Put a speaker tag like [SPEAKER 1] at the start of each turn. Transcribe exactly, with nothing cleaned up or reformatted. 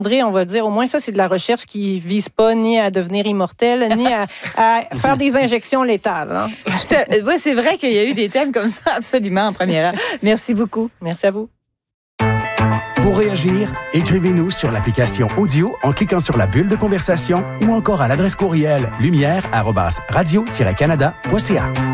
[SPEAKER 1] André, on va dire, au moins ça, c'est de la recherche qui vise pas ni à devenir immortel, ni à, à faire des injections létales. Hein.
[SPEAKER 2] Oui, c'est vrai qu'il y a eu des thèmes comme ça, absolument, en première heure. Merci beaucoup.
[SPEAKER 1] Merci à vous.
[SPEAKER 3] Pour réagir, écrivez-nous sur l'application audio en cliquant sur la bulle de conversation ou encore à l'adresse courriel lumière arobase radio tiret canada point c a.